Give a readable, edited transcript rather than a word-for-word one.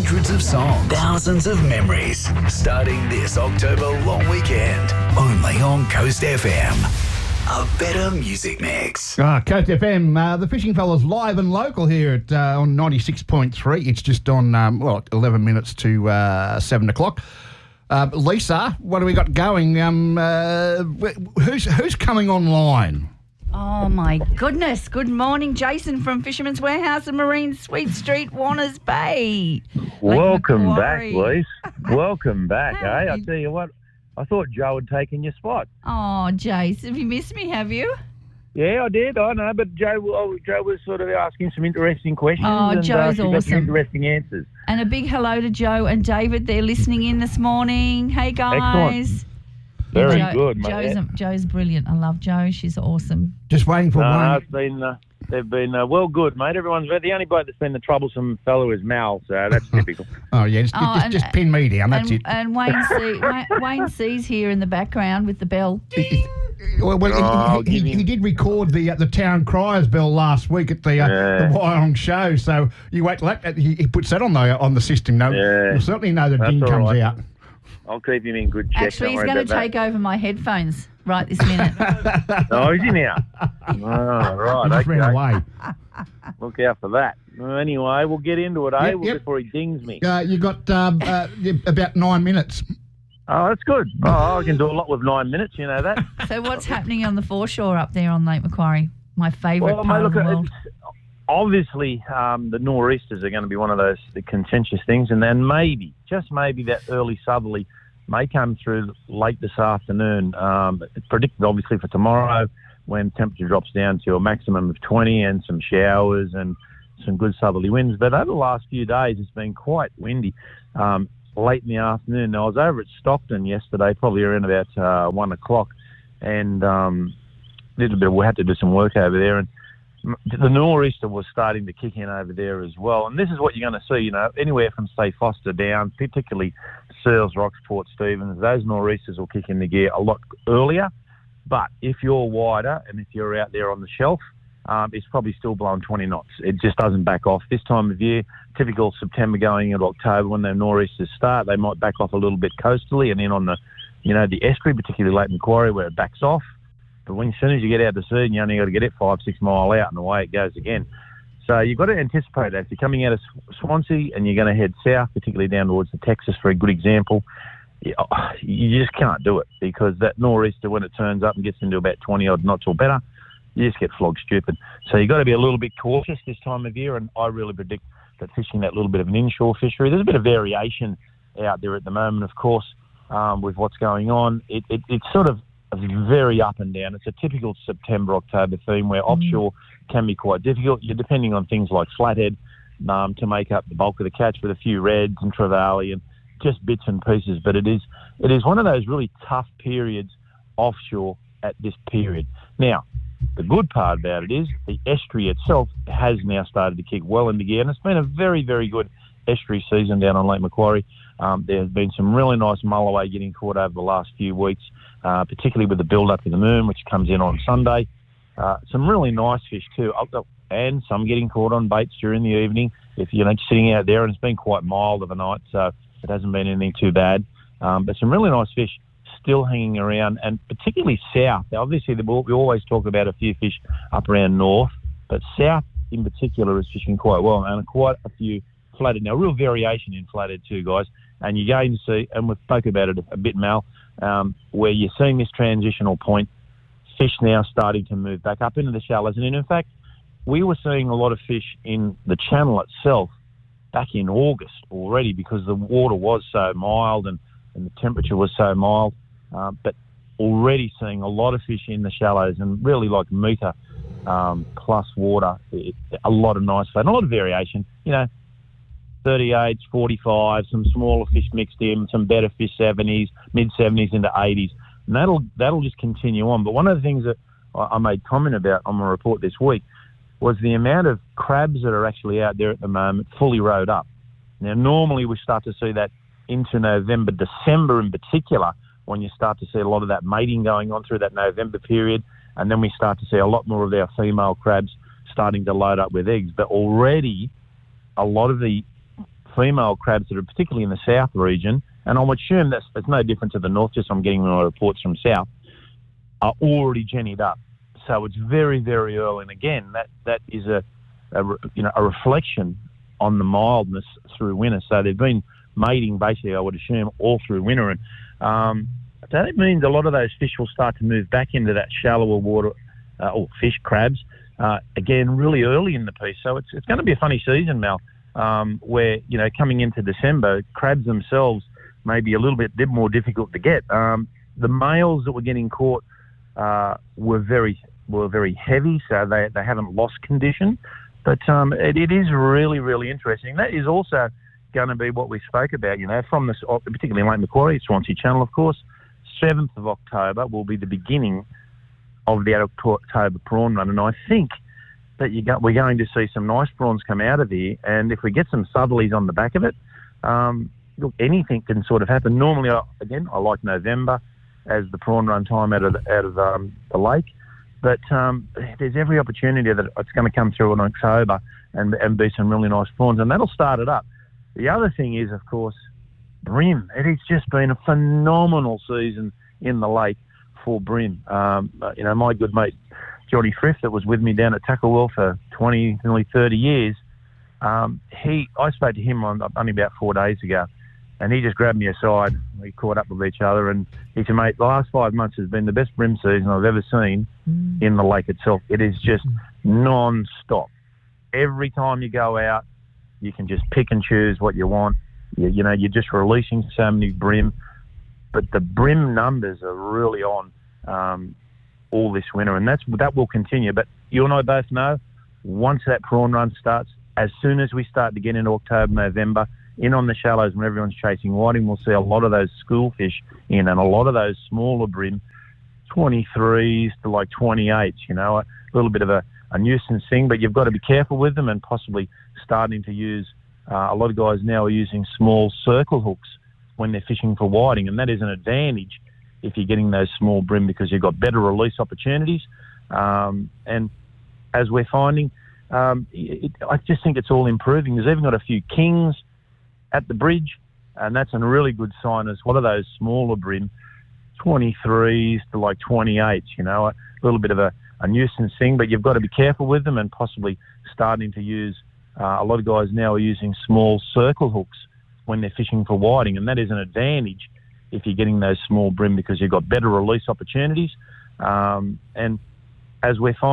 Hundreds of songs, thousands of memories. Starting this October long weekend, only on Coast FM. A better music mix. Coast FM, the Fishing Fellas live and local here at on 96.3. It's just on 11 minutes to 7 o'clock. Lisa, what do we got going? Who's coming online? Oh, my goodness. Good morning, Jason from Fisherman's Warehouse and Marine Sweet Street, Warners Bay. Welcome back, Lise. Welcome back, eh? I tell you what, I thought Joe had taken your spot. Oh, Jace, have you missed me, have you? Yeah, I did. I know, but Joe was sort of asking some interesting questions. Oh, and, Joe's she got some awesome. interesting answers. And a big hello to Joe and David. They're listening in this morning. Hey, guys. Excellent. Very good, mate. Joe's brilliant. I love Jo. She's awesome. Just waiting for one. It's been, they've been well good, mate. The only bloke that's been the troublesome fellow is Mal, so that's typical. Oh, yeah, just pin me down, that's it. And Wayne C's here in the background with the bell. Well, he did record the town criers bell last week at the Wyong show, so you wait till that. He puts that on the system. No, you'll certainly know the ding comes out. I'll keep him in good check. Actually, he's going to take over my headphones right this minute. Oh, is he now? Oh, right. He just ran away. Look out for that. Anyway, we'll get into it, before he dings me. You got about 9 minutes. Oh, that's good. Oh, I can do a lot with 9 minutes, you know that. So what's happening on the foreshore up there on Lake Macquarie? My favourite part of the world. Obviously, the nor'easters are going to be one of the contentious things, and then maybe, just maybe, that early southerly may come through late this afternoon. It's predicted, obviously, for tomorrow when temperature drops down to a maximum of 20 and some showers and some good southerly winds. But over the last few days, it's been quite windy late in the afternoon. Now, I was over at Stockton yesterday, probably around about 1 o'clock, and we had to do some work over there, and the nor'easter was starting to kick in over there as well. And this is what you're going to see, anywhere from, say, Foster down, particularly Searles, Rocks, Port Stephens, those nor'easters will kick into gear a lot earlier. But if you're wider and if you're out there on the shelf, it's probably still blowing 20 knots. It just doesn't back off. This time of year, typical September going into October, when the nor'easters start, they might back off a little bit coastally and then on the estuary, particularly Lake Macquarie, where it backs off. But as soon as you get out to sea, you only got to get it 5-6 mile out, and away it goes again. So you've got to anticipate that. If you're coming out of Swansea and you're going to head south, particularly down towards the Texas, for a good example, you just can't do it, because that nor'easter, when it turns up and gets into about 20-odd knots or better, you just get flogged stupid. So you've got to be a little bit cautious this time of year, and I really predict that fishing that little bit of an inshore fishery, there's a bit of variation out there at the moment, of course, with what's going on. It's sort of very up and down. It's a typical September-October theme where offshore can be quite difficult. You're depending on things like flathead to make up the bulk of the catch, with a few reds and trevally and just bits and pieces. But it is one of those really tough periods offshore at this period. Now, the good part about it is the estuary itself has now started to kick well into gear, and it's been a very, very good estuary season down on Lake Macquarie. There has been some really nice mulloway getting caught over the last few weeks, particularly with the build-up to the moon, which comes in on Sunday. Some really nice fish too, and some getting caught on baits during the evening. If you're sitting out there, and it's been quite mild of a night, so it hasn't been anything too bad. But some really nice fish still hanging around, and particularly south. Now, obviously, we always talk about a few fish up around north, but south in particular is fishing quite well, and quite a few flathead. Now, real variation in flathead too, guys. And you're going to see, and we've spoken about it a bit, Mal, where you're seeing this transitional point, fish now starting to move back up into the shallows. And in fact, we were seeing a lot of fish in the channel itself back in August already, because the water was so mild and the temperature was so mild. But already seeing a lot of fish in the shallows, and really like metre plus water, a lot of nice flat, a lot of variation, 38s, 45s, some smaller fish mixed in, some better fish 70s, mid-70s into 80s. And that'll just continue on. But one of the things that I made comment about on my report this week was the amount of crabs that are actually out there at the moment fully rowed up. Now, normally we start to see that into November, December in particular, when you start to see a lot of that mating going on through that November period, and then we start to see a lot more of our female crabs starting to load up with eggs. But already a lot of the female crabs that are particularly in the south region, and I'm assuming that's no different to the north, just I'm getting my reports from south, are already jennied up. So it's very, very early. And again, that is a reflection on the mildness through winter. So they've been mating basically, I would assume, all through winter. And that means a lot of those fish will start to move back into that shallower water, or fish, crabs, again, really early in the piece. So it's going to be a funny season, Mel, where, coming into December, crabs themselves may be a little bit more difficult to get. The males that were getting caught were very heavy, so they haven't lost condition. But it is really, really interesting. That is also going to be what we spoke about, from this, particularly in Lake Macquarie, Swansea Channel, of course. 7th of October will be the beginning of the October prawn run, and I think that we're going to see some nice prawns come out of here. And if we get some southerlies on the back of it, look, anything can sort of happen. Normally, I like November as the prawn run time out of the lake, but there's every opportunity that it's going to come through in October and be some really nice prawns, and that'll start it up. The other thing is, of course, bream. It has just been a phenomenal season in the lake for bream. My good mate Johnny Frith, that was with me down at Tuckerwell for 20, nearly 30 years, I spoke to him only about 4 days ago, and he just grabbed me aside. We caught up with each other, and he said, mate, the last 5 months has been the best bream season I've ever seen in the lake itself. It is just non-stop. Every time you go out, you can just pick and choose what you want. You're just releasing so many bream. But the bream numbers are really on all this winter, and that will continue. But you and I both know, once that prawn run starts, as soon as we start to get into October, November, in on the shallows when everyone's chasing whiting, we'll see a lot of those school fish in, and a lot of those smaller bream, 23s to like 28s, a little bit of a nuisance thing, but you've got to be careful with them, and possibly starting to use, a lot of guys now are using small circle hooks when they're fishing for whiting, and that is an advantage if you're getting those small bream, because you've got better release opportunities. And as we're finding, I just think it's all improving. There's even got a few kings at the bridge, and that's a really good sign as well. Of those smaller bream, 23s to like 28s, a little bit of a nuisance thing, but you've got to be careful with them, and possibly starting to use, a lot of guys now are using small circle hooks when they're fishing for whiting, and that is an advantage if you're getting those small bream, because you've got better release opportunities. And as we're finding,